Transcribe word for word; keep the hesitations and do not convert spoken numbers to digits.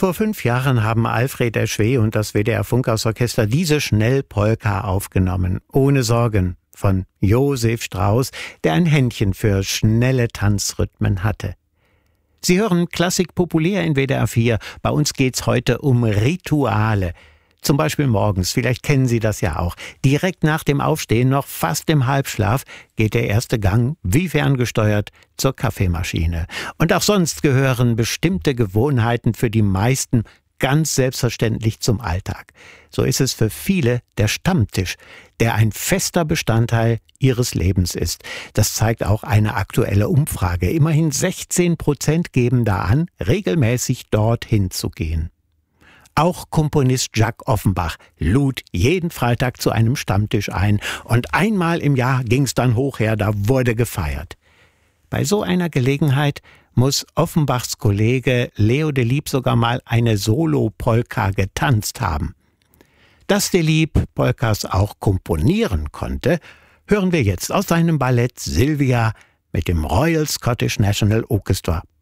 Vor fünf Jahren haben Alfred Eschweh und das W D R Funkhausorchester diese Schnellpolka aufgenommen. Ohne Sorgen von Josef Strauß, der ein Händchen für schnelle Tanzrhythmen hatte. Sie hören Klassik populär in W D R vier. Bei uns geht's heute um Rituale. Zum Beispiel morgens, vielleicht kennen Sie das ja auch. Direkt nach dem Aufstehen, noch fast im Halbschlaf, geht der erste Gang, wie ferngesteuert, zur Kaffeemaschine. Und auch sonst gehören bestimmte Gewohnheiten für die meisten ganz selbstverständlich zum Alltag. So ist es für viele der Stammtisch, der ein fester Bestandteil ihres Lebens ist. Das zeigt auch eine aktuelle Umfrage. Immerhin sechzehn Prozent geben da an, regelmäßig dorthin zu gehen. Auch Komponist Jacques Offenbach lud jeden Freitag zu einem Stammtisch ein. Und einmal im Jahr ging's dann hoch her, da wurde gefeiert. Bei so einer Gelegenheit muss Offenbachs Kollege Leo Delibes sogar mal eine Solo-Polka getanzt haben. Dass Delibes Polkas auch komponieren konnte, hören wir jetzt aus seinem Ballett Sylvia mit dem Royal Scottish National Orchestra